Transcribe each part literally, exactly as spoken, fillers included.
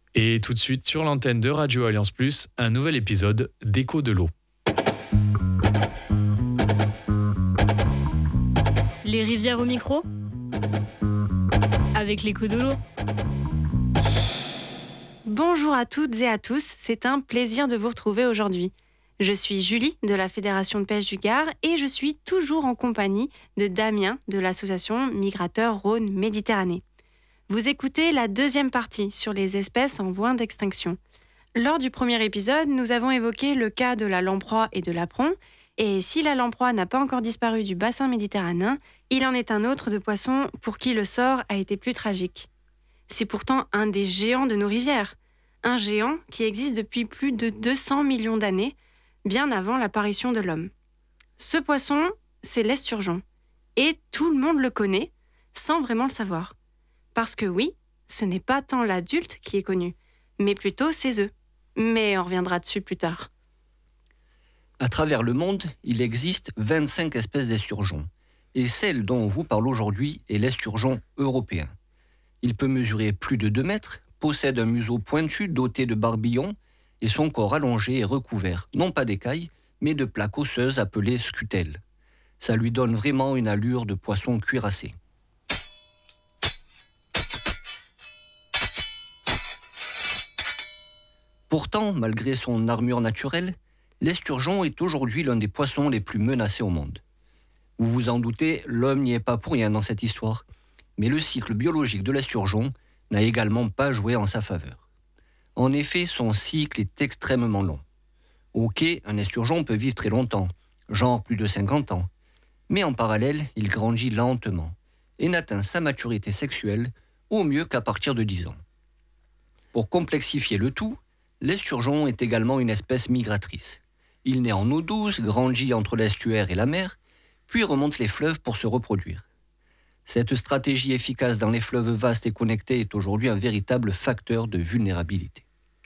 Et tout de suite sur l'antenne de Radio Alliance Plus, un nouvel épisode d'Écho de l'eau. Les rivières au micro, avec l'écho de l'eau. Bonjour à toutes et à tous, c'est un plaisir de vous retrouver aujourd'hui. Je suis Julie de la Fédération de pêche du Gard et je suis toujours en compagnie de Damien de l'association Migrateurs Rhône-Méditerranée. Vous écoutez la deuxième partie sur les espèces en voie d'extinction. Lors du premier épisode, nous avons évoqué le cas de la lamproie et de l'apron. Et si la lamproie n'a pas encore disparu du bassin méditerranéen, il en est un autre de poisson pour qui le sort a été plus tragique. C'est pourtant un des géants de nos rivières. Un géant qui existe depuis plus de deux cents millions d'années, bien avant l'apparition de l'homme. Ce poisson, c'est l'esturgeon. Et tout le monde le connaît, sans vraiment le savoir. Parce que oui, ce n'est pas tant l'adulte qui est connu, mais plutôt ses œufs. Mais on reviendra dessus plus tard. À travers le monde, il existe vingt-cinq espèces d'esturgeons. Et celle dont on vous parle aujourd'hui est l'esturgeon européen. Il peut mesurer plus de deux mètres, possède un museau pointu doté de barbillons et son corps allongé est recouvert, non pas d'écailles, mais de plaques osseuses appelées scutelles. Ça lui donne vraiment une allure de poisson cuirassé. Pourtant, malgré son armure naturelle, l'esturgeon est aujourd'hui l'un des poissons les plus menacés au monde. Vous vous en doutez, l'homme n'y est pas pour rien dans cette histoire, mais le cycle biologique de l'esturgeon n'a également pas joué en sa faveur. En effet, son cycle est extrêmement long. Ok, un esturgeon peut vivre très longtemps, genre plus de cinquante ans, mais en parallèle, il grandit lentement et n'atteint sa maturité sexuelle au mieux qu'à partir de dix ans. Pour complexifier le tout, l'esturgeon est également une espèce migratrice. Il naît en eau douce, grandit entre l'estuaire et la mer, puis remonte les fleuves pour se reproduire. Cette stratégie efficace dans les fleuves vastes et connectés est aujourd'hui un véritable facteur de vulnérabilité.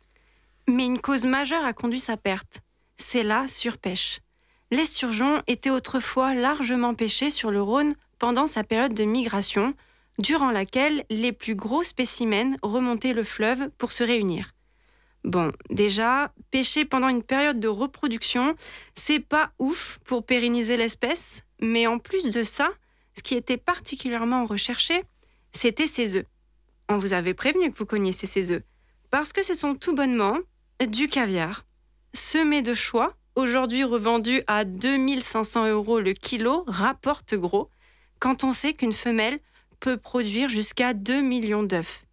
Mais une cause majeure a conduit sa perte, c'est la surpêche. L'esturgeon était autrefois largement pêché sur le Rhône pendant sa période de migration, durant laquelle les plus gros spécimens remontaient le fleuve pour se réunir. Bon, déjà, pêcher pendant une période de reproduction, c'est pas ouf pour pérenniser l'espèce, mais en plus de ça, ce qui était particulièrement recherché, c'était ses œufs. On vous avait prévenu que vous connaissiez ces œufs, parce que ce sont tout bonnement du caviar. Semé de choix, aujourd'hui revendu à deux mille cinq cents euros le kilo, rapporte gros, quand on sait qu'une femelle peut produire jusqu'à deux millions d'œufs.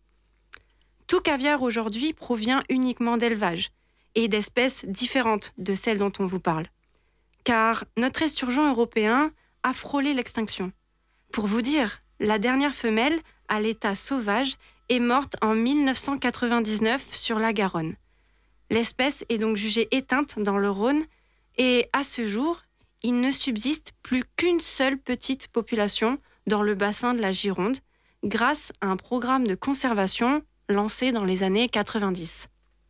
Tout caviar aujourd'hui provient uniquement d'élevage et d'espèces différentes de celles dont on vous parle. Car notre esturgeon européen a frôlé l'extinction. Pour vous dire, la dernière femelle, à l'état sauvage, est morte en dix-neuf cent quatre-vingt-dix-neuf sur la Garonne. L'espèce est donc jugée éteinte dans le Rhône et à ce jour, il ne subsiste plus qu'une seule petite population dans le bassin de la Gironde grâce à un programme de conservation lancé dans les années quatre-vingt-dix.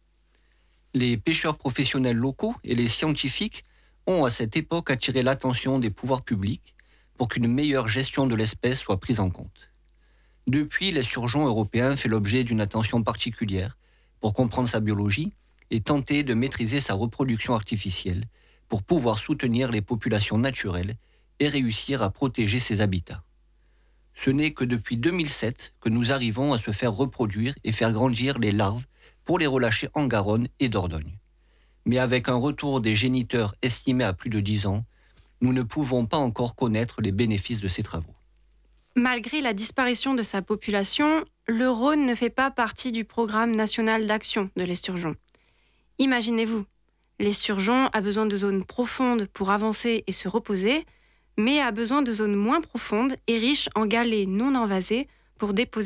Les pêcheurs professionnels locaux et les scientifiques ont à cette époque attiré l'attention des pouvoirs publics pour qu'une meilleure gestion de l'espèce soit prise en compte. Depuis, l'esturgeon européen fait l'objet d'une attention particulière pour comprendre sa biologie et tenter de maîtriser sa reproduction artificielle pour pouvoir soutenir les populations naturelles et réussir à protéger ses habitats. Ce n'est que depuis deux mille sept que nous arrivons à se faire reproduire et faire grandir les larves pour les relâcher en Garonne et Dordogne. Mais avec un retour des géniteurs estimé à plus de dix ans, nous ne pouvons pas encore connaître les bénéfices de ces travaux. Malgré la disparition de sa population, le Rhône ne fait pas partie du programme national d'action de l'esturgeon. Imaginez-vous, l'esturgeon a besoin de zones profondes pour avancer et se reposer, mais a besoin de zones moins profondes et riches en galets non envasés pour déposer